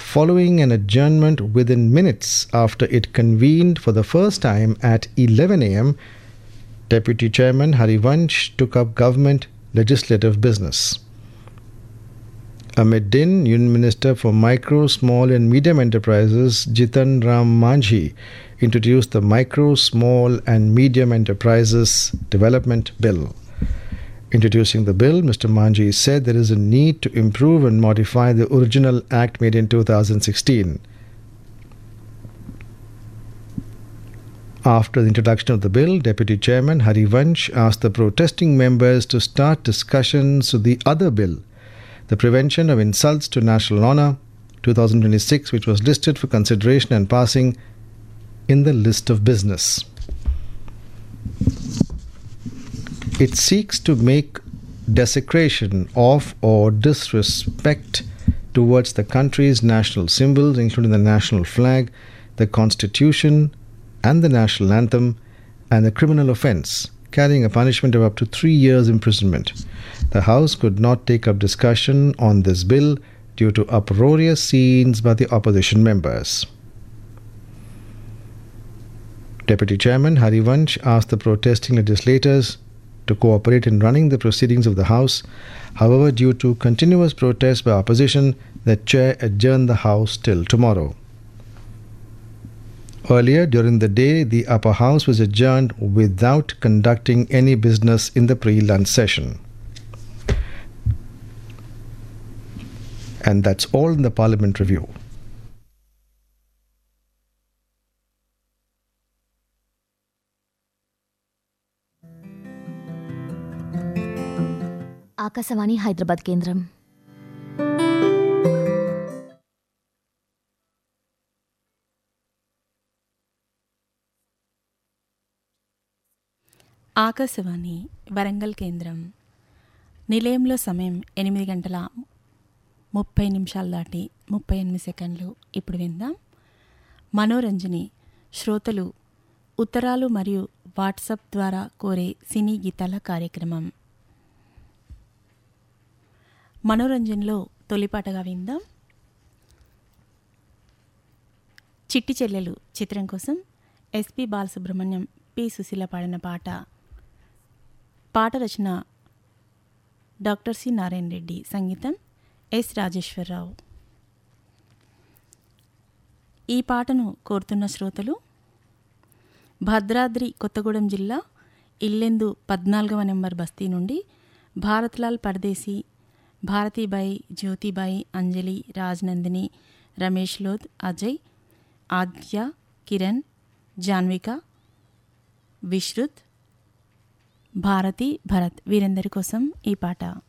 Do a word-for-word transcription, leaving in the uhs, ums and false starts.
following an adjournment within minutes after it convened for the first time at eleven a.m., Deputy Chairman Harivansh took up government legislative business. Amid din, Union Minister for Micro, Small and Medium Enterprises Jitan Ram Manjhi introduced the Micro, Small and Medium Enterprises Development Bill. Introducing the bill, Mister Manjhi said there is a need to improve and modify the original act made in two thousand sixteen. After the introduction of the bill, Deputy Chairman Harivansh asked the protesting members to start discussions of the other bill, the Prevention of Insults to National Honour twenty twenty-six, which was listed for consideration and passing in the list of business. It seeks to make desecration of or disrespect towards the country's national symbols, including the national flag, the Constitution, and the national anthem, and a criminal offence carrying a punishment of up to three years imprisonment. The House could not take up discussion on this bill due to uproarious scenes by the opposition members. Deputy Chairman Harivansh asked the protesting legislators to cooperate in running the proceedings of the House. However, due to continuous protests by opposition, the chair adjourned the House till tomorrow. Earlier during the day, the upper house was adjourned without conducting any business in the pre-lunch session. And that's all in the Parliament Review. Akashvani Hyderabad కేంద్రం. ఆకాశవాణి వరంగల్ కేంద్రం. నిలయంలో సమయం ఎనిమిది గంటల ముప్పై నిమిషాలు దాటి ముప్పై ఎనిమిది సెకండ్లు. ఇప్పుడు విందాం మనోరంజని. శ్రోతలు ఉత్తరాలు మరియు వాట్సాప్ ద్వారా కోరే సినీ గీతాల కార్యక్రమం. మనోరంజన్లో తొలిపాటగా విందాం చిట్టి చెల్లెలు చిత్రం కోసం ఎస్పి బాలసుబ్రహ్మణ్యం, పి సుశీల పాడిన పాట. పాట రచన డాక్టర్ సి నారాయణ రెడ్డి, సంగీతం ఎస్ రాజేశ్వరరావు. ఈ పాటను కోరుతున్న శ్రోతలు భద్రాద్రి కొత్తగూడెం జిల్లా ఇల్లెందు పద్నాలుగవ నెంబర్ బస్తీ నుండి భారత్లాల్ పరదేశీ, భారతీబాయి, జ్యోతిబాయి, అంజలి, రాజ్నందిని, రమేష్ లోద్, అజయ్, ఆద్య, కిరణ్, జాన్విక, విశ్రుత్, భారతి, భరత్ వీరందరి కోసం ఈ పాట.